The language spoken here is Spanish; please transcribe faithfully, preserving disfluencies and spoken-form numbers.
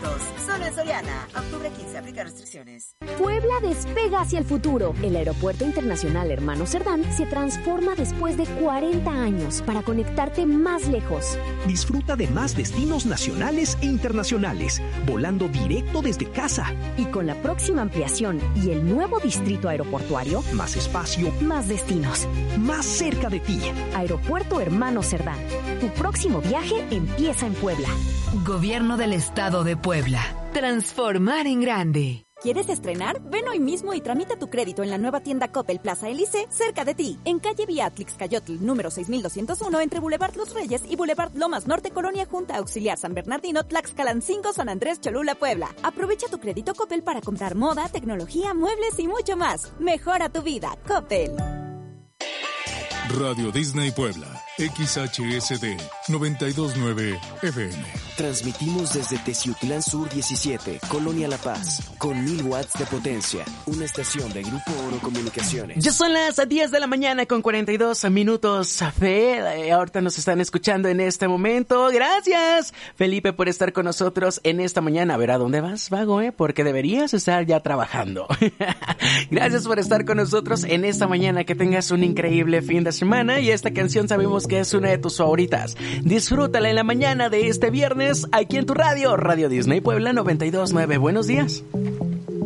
descuentos. Solo en Soriana. Octubre quince. Aplica restricciones. Puebla despega hacia el futuro. El Aeropuerto Internacional Hermano Cerdán se transforma después de cuarenta años para conectarte más lejos. Disfruta de más destinos nacionales e internacionales, volando directo desde casa. Y con la próxima ampliación y el nuevo distrito aeroportuario, más espacio, más destinos, más cerca de ti. Aeropuerto Hermano Cerdán. Tu próximo viaje empieza en Puebla. Gobierno del Estado de Puebla. Transformar en grande. ¿Quieres estrenar? Ven hoy mismo y tramita tu crédito en la nueva tienda Coppel Plaza Elise, cerca de ti, en calle Beatrix Cayotl, número seis mil doscientos uno, entre Boulevard Los Reyes y Boulevard Lomas Norte, Colonia Junta Auxiliar San Bernardino, Tlaxcalancingo, San Andrés, Cholula, Puebla. Aprovecha tu crédito Coppel para comprar moda, tecnología, muebles y mucho más. Mejora tu vida, Coppel. Radio Disney Puebla, X H S D noventa y dos punto nueve F M. Transmitimos desde Teciutlán Sur diecisiete, Colonia La Paz, con mil watts de potencia. Una estación de Grupo Oro Comunicaciones. Ya son las diez de la mañana con cuarenta y dos minutos. Fe, ahorita nos están escuchando en este momento. Gracias, Felipe, por estar con nosotros en esta mañana. A ver, ¿a dónde vas, vago, eh? Porque deberías estar ya trabajando. Gracias por estar con nosotros en esta mañana. Que tengas un increíble fin de semana. Y esta canción sabemos que es una de tus favoritas. Disfrútala en la mañana de este viernes aquí en tu radio, Radio Disney Puebla noventa y dos punto nueve. Buenos días.